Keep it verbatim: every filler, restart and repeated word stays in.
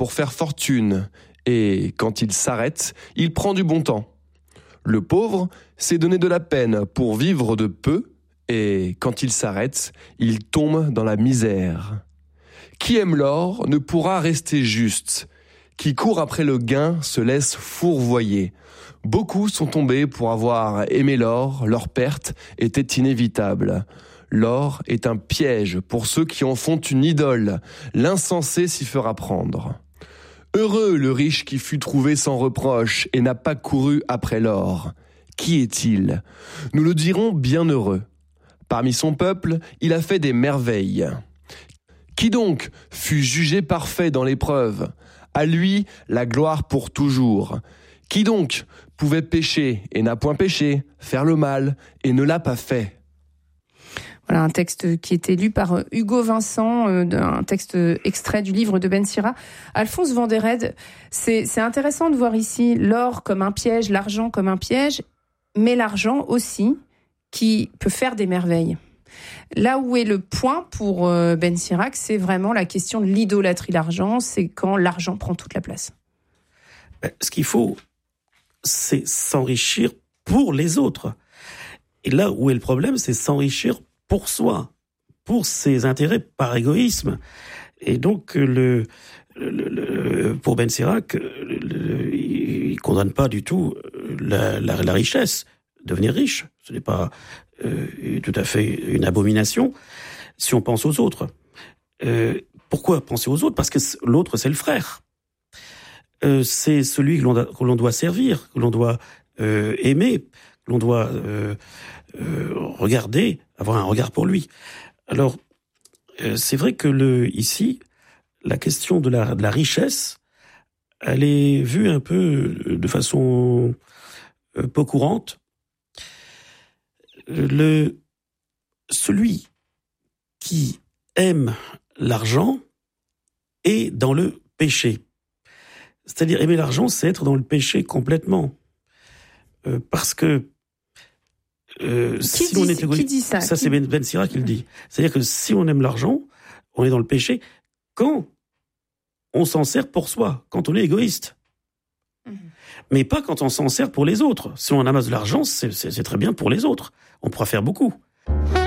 pour faire fortune, et quand il s'arrête, il prend du bon temps. Le pauvre s'est donné de la peine pour vivre de peu, et quand il s'arrête, il tombe dans la misère. Qui aime l'or ne pourra rester juste. Qui court après le gain se laisse fourvoyer. Beaucoup sont tombés pour avoir aimé l'or, leur perte était inévitable. L'or est un piège pour ceux qui en font une idole. L'insensé s'y fera prendre. Heureux le riche qui fut trouvé sans reproche et n'a pas couru après l'or. Qui est-il ? Nous le dirons bien heureux. Parmi son peuple, il a fait des merveilles. Qui donc fut jugé parfait dans l'épreuve ? À lui la gloire pour toujours. Qui donc pouvait pécher et n'a point péché, faire le mal et ne l'a pas fait ? Voilà un texte qui était lu par Hugo Vincent, euh, un texte extrait du livre de Ben Sira. Alphonse Vanderhede, c'est, c'est intéressant de voir ici l'or comme un piège, l'argent comme un piège, mais l'argent aussi qui peut faire des merveilles. Là où est le point pour Ben Sirac, c'est vraiment la question de l'idolâtrie de l'argent, c'est quand l'argent prend toute la place. Ce qu'il faut, c'est s'enrichir pour les autres. Et là où est le problème, c'est s'enrichir pour soi, pour ses intérêts par égoïsme. Et donc, le, le, le, pour Ben Sirac, le, le, il ne condamne pas du tout la, la, la richesse, devenir riche. Ce n'est pas euh, tout à fait une abomination si on pense aux autres. Euh, pourquoi penser aux autres ? Parce que l'autre, c'est le frère. Euh, c'est celui que l'on, a, que l'on doit servir, que l'on doit euh, aimer, que l'on doit euh, euh, regarder, avoir un regard pour lui. Alors, euh, c'est vrai que le, ici, la question de la, de la richesse, elle est vue un peu de façon euh, peu courante. Le, celui qui aime l'argent est dans le péché. C'est-à-dire, aimer l'argent, c'est être dans le péché complètement. Euh, parce que euh, si dit, on est égoïste, qui dit ça, ça qui... c'est Ben, Ben Sira qui le dit. C'est-à-dire que si on aime l'argent, on est dans le péché quand on s'en sert pour soi, quand on est égoïste. Mmh. Mais pas quand on s'en sert pour les autres. Si on amasse de l'argent, c'est, c'est, c'est très bien pour les autres. On pourra faire beaucoup.